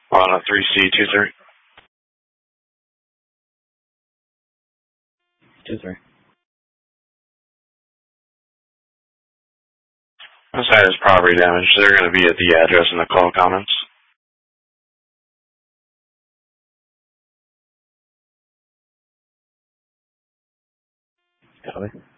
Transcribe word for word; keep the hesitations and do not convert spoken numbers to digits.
On a three C two three. Two three. This side is property damage. They're going to be at the address in the call comments. Copy.